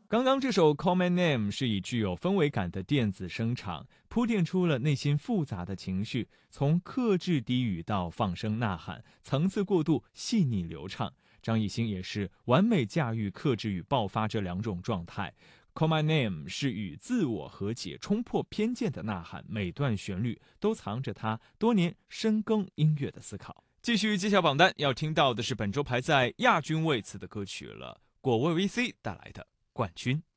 刚刚这首《Call My Name》是以具有氛围感的电子声场，铺垫出了内心复杂的情绪，从克制低语到放声呐喊，层次过渡，细腻流畅。张艺兴也是完美驾驭克制与爆发这两种状态。Call My Name 是与自我和解、冲破偏见的呐喊，每段旋律都藏着他多年深耕音乐的思考。继续揭晓榜单，要听到的是本周排在亚军位次的歌曲了，果味 VC 带来的冠军。